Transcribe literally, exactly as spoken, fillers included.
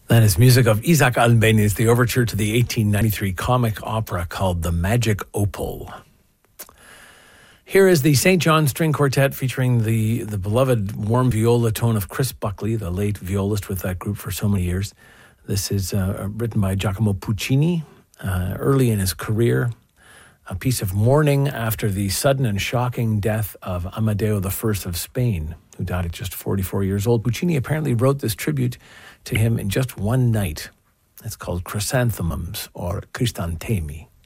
That is music of Isaac Albéniz, the overture to the eighteen ninety-three comic opera called The Magic Opal. Here is the Saint John String Quartet featuring the, the beloved warm viola tone of Chris Buckley, the late violist with that group for so many years. This is uh, written by Giacomo Puccini uh, early in his career. A piece of mourning after the sudden and shocking death of Amadeo the First of Spain, who died at just forty-four years old. Puccini apparently wrote this tribute to him in just one night. It's called Chrysanthemums or Cristantemi.